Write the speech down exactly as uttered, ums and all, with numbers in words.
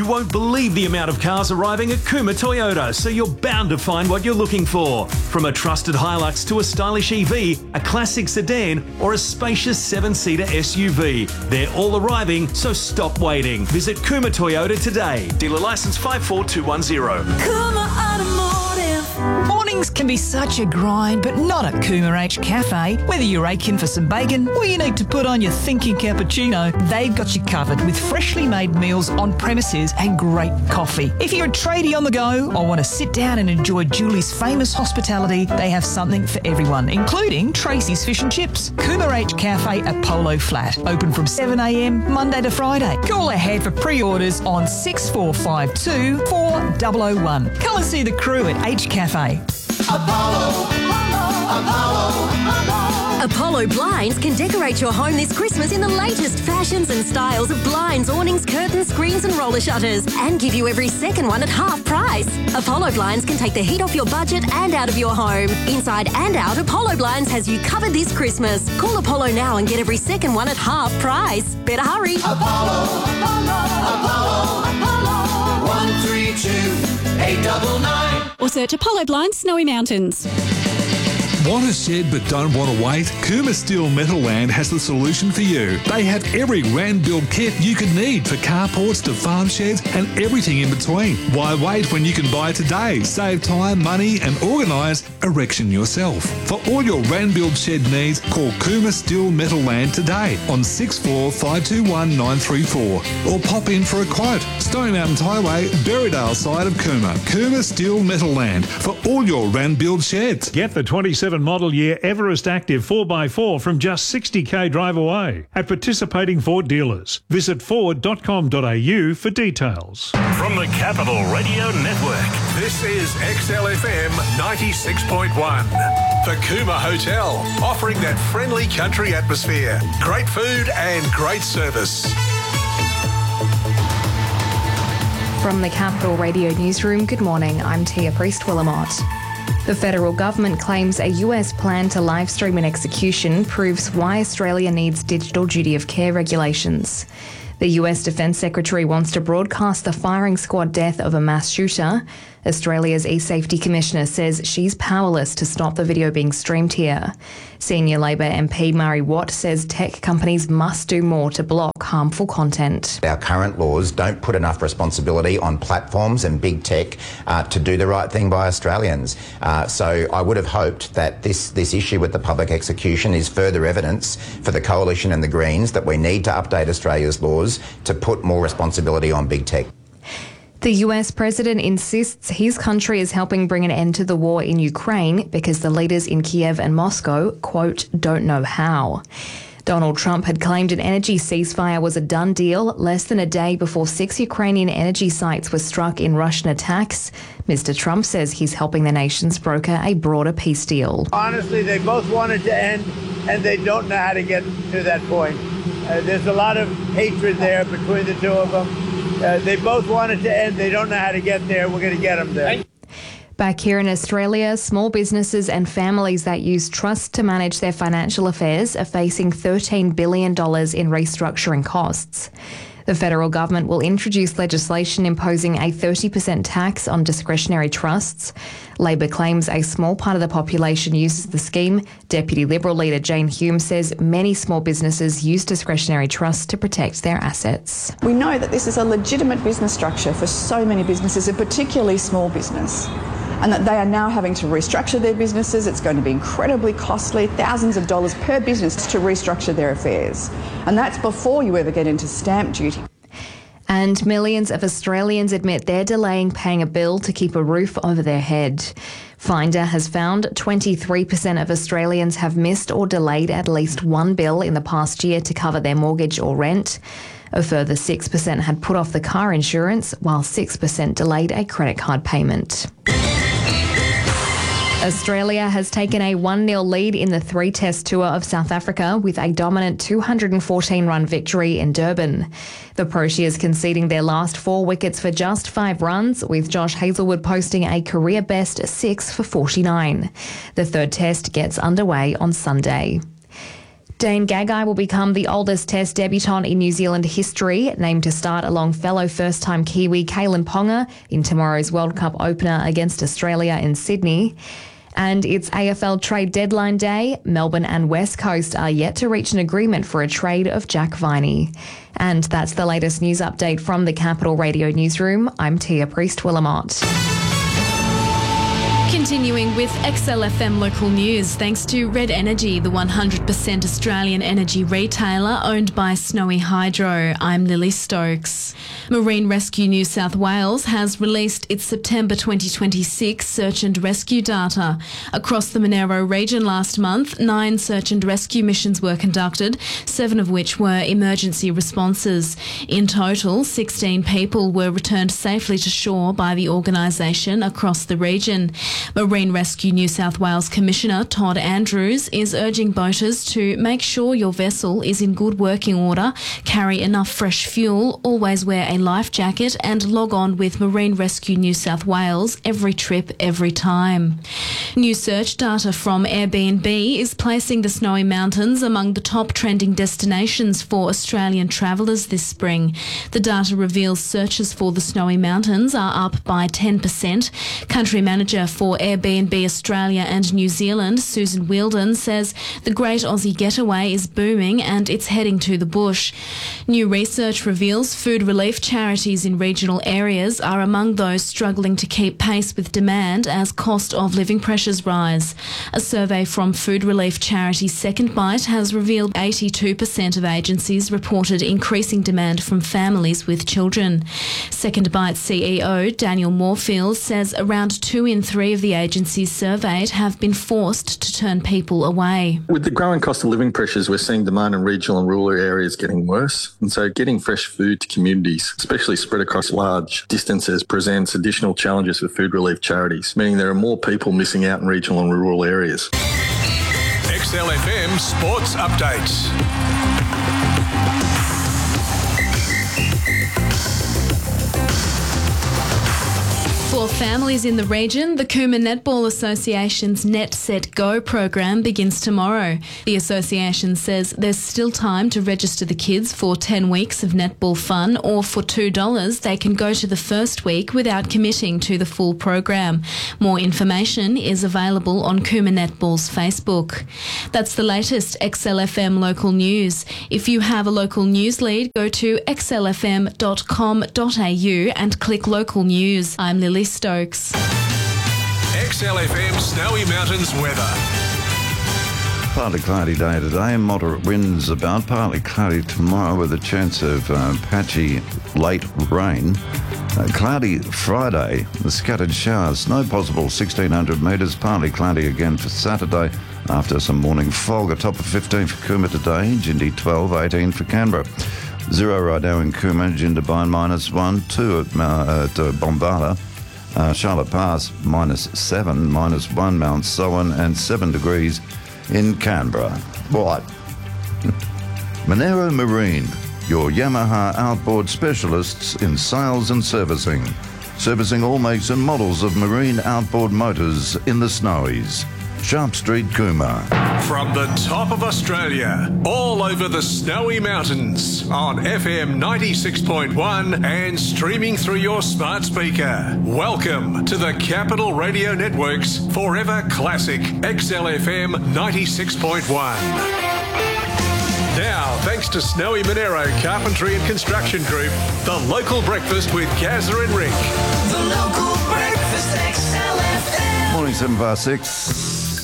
You won't believe the amount of cars arriving at Cooma Toyota, so you're bound to find what you're looking for. From a trusted Hilux to a stylish E V, a classic sedan, or a spacious seven-seater S U V. They're all arriving, so stop waiting. Visit Cooma Toyota today. Dealer license five four two one zero. Cooma Automotive. Mornings can be such a grind, but not at Cooma H Cafe. Whether you're aching for some bacon or you need to put on your thinking cappuccino, they've got you covered with freshly made meals on premises and great coffee. If you're a tradie on the go or want to sit down and enjoy Julie's famous hospitality, they have something for everyone, including Tracy's Fish and Chips. Cooma H Cafe at Polo Flat, open from seven a m Monday to Friday. Call ahead for pre-orders on six four five two, four zero zero one. Come and see the crew at H Cafe. Apollo, Apollo, Apollo, Apollo. Apollo Blinds can decorate your home this Christmas in the latest fashions and styles of blinds, awnings, curtains, screens and roller shutters, and give you every second one at half price. Apollo Blinds can take the heat off your budget and out of your home. Inside and out, Apollo Blinds has you covered this Christmas. Call Apollo now and get every second one at half price. Better hurry. Apollo, Apollo, Apollo, Apollo. one three two, eight nine nine. Or search Apollo Blinds Snowy Mountains. Want a shed but don't want to wait? Cooma Steel Metalland has the solution for you. They have every RAN build kit you could need for carports to farm sheds and everything in between. Why wait when you can buy today? Save time, money and organise erection yourself. For all your RAN build shed needs, call Cooma Steel Metalland today on six four five two one nine three four or pop in for a quote. Stone Mountains Highway, Berrydale side of Cooma. Cooma Steel Metalland for all your RAN build sheds. Get the twenty-seven model year Everest Active four by four from just sixty k drive away at participating Ford dealers. Visit ford dot com dot a u for details. From the Capital Radio Network, this is X L F M ninety-six point one. The Cooma Hotel, offering that friendly country atmosphere, great food and great service. From the Capital Radio Newsroom, good morning, I'm Tia Priest-Willamot. The federal government claims a U S plan to live stream an execution proves why Australia needs digital duty of care regulations. The U S Defence Secretary wants to broadcast the firing squad death of a mass shooter. Australia's e-safety commissioner says she's powerless to stop the video being streamed here. Senior Labor M P Murray Watt says tech companies must do more to block harmful content. Our current laws don't put enough responsibility on platforms and big tech uh, to do the right thing by Australians. Uh, so I would have hoped that this, this issue with the public execution is further evidence for the Coalition and the Greens that we need to update Australia's laws to put more responsibility on big tech. The U S president insists his country is helping bring an end to the war in Ukraine because the leaders in Kiev and Moscow, quote, don't know how. Donald Trump had claimed an energy ceasefire was a done deal less than a day before six Ukrainian energy sites were struck in Russian attacks. Mister Trump says he's helping the nations broker a broader peace deal. Honestly, they both wanted to end, and they don't know how to get to that point. Uh, there's a lot of hatred there between the two of them. Uh, they both wanted to end. They don't know how to get there. We're going to get them there. Back here in Australia, small businesses and families that use trusts to manage their financial affairs are facing thirteen billion dollars in restructuring costs. The federal government will introduce legislation imposing a thirty percent tax on discretionary trusts. Labor claims a small part of the population uses the scheme. Deputy Liberal leader Jane Hume says many small businesses use discretionary trusts to protect their assets. We know that this is a legitimate business structure for so many businesses, and particularly small business, and that they are now having to restructure their businesses. It's going to be incredibly costly, thousands of dollars per business to restructure their affairs. And that's before you ever get into stamp duty. And millions of Australians admit they're delaying paying a bill to keep a roof over their head. Finder has found twenty-three percent of Australians have missed or delayed at least one bill in the past year to cover their mortgage or rent. A further six percent had put off the car insurance, while six percent delayed a credit card payment. Australia has taken a one nil lead in the three-test tour of South Africa with a dominant two hundred fourteen run victory in Durban. The Proteas conceding their last four wickets for just five runs, with Josh Hazlewood posting a career-best six for forty-nine. The third test gets underway on Sunday. Dane Gagai will become the oldest Test debutant in New Zealand history, named to start along fellow first-time Kiwi Kalen Ponga in tomorrow's World Cup opener against Australia in Sydney. And it's A F L trade deadline day. Melbourne and West Coast are yet to reach an agreement for a trade of Jack Viney. And that's the latest news update from the Capital Radio Newsroom. I'm Tia Priest-Willamott. Continuing with X L F M local news, thanks to Red Energy, the one hundred percent Australian energy retailer owned by Snowy Hydro. I'm Lily Stokes. Marine Rescue New South Wales has released its September twenty twenty-six search and rescue data. Across the Monero region last month, nine search and rescue missions were conducted, seven of which were emergency responses. In total, sixteen people were returned safely to shore by the organisation across the region. Marine Rescue New South Wales Commissioner Todd Andrews is urging boaters to make sure your vessel is in good working order, carry enough fresh fuel, always wear a life jacket and log on with Marine Rescue New South Wales every trip, every time. New search data from Airbnb is placing the Snowy Mountains among the top trending destinations for Australian travellers this spring. The data reveals searches for the Snowy Mountains are up by ten percent. Country Manager for For Airbnb Australia and New Zealand, Susan Wheeldon, says the Great Aussie Getaway is booming and it's heading to the bush. New research reveals food relief charities in regional areas are among those struggling to keep pace with demand as cost of living pressures rise. A survey from food relief charity Second Bite has revealed eighty-two percent of agencies reported increasing demand from families with children. Second Bite C E O Daniel Moorfield says around two in three of the agencies surveyed have been forced to turn people away. With the growing cost of living pressures, we're seeing demand in regional and rural areas getting worse. And so getting fresh food to communities, especially spread across large distances, presents additional challenges for food relief charities, meaning there are more people missing out in regional and rural areas. X L F M Sports Updates. For families in the region, the Cooma Netball Association's Net Set Go program begins tomorrow. The association says there's still time to register the kids for ten weeks of netball fun, or for two dollars they can go to the first week without committing to the full program. More information is available on Cooma Netball's Facebook. That's the latest X L F M local news. If you have a local news lead, go to x l f m dot com dot a u and click local news. I'm Lily Stokes. X L F M Snowy Mountains weather. Partly cloudy day today, moderate winds about, partly cloudy tomorrow with a chance of uh, patchy late rain. Uh, cloudy Friday, the scattered showers, snow possible sixteen hundred metres, partly cloudy again for Saturday after some morning fog. A top of fifteen for Cooma today, Jindy twelve, eighteen for Canberra. Zero right now in Cooma, Jindabyne minus one, two at, uh, at uh, Bombala. Uh, Charlotte Pass minus seven, minus one Mount Sowan, and seven degrees in Canberra. Right. Monero Marine, your Yamaha outboard specialists in sales and servicing. Servicing all makes and models of marine outboard motors in the Snowies. Sharp Street, Cooma. From the top of Australia, all over the Snowy Mountains, on F M ninety-six point one and streaming through your smart speaker. Welcome to the Capital Radio Network's Forever Classic X L F M ninety-six point one. Now, thanks to Snowy Monero Carpentry and Construction Group, the local breakfast with Gazza and Rick. The local breakfast X L F M. Morning, seven past six.